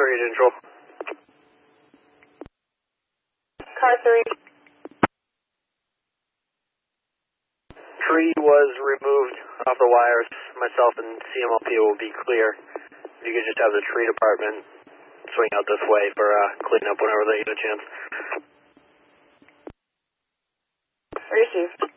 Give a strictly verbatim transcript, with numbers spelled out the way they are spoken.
three to control. Car three. Tree was removed off the wires. Myself and C M L P will be clear. You could just have the tree department swing out this way for uh, cleanup whenever they get a chance. Received.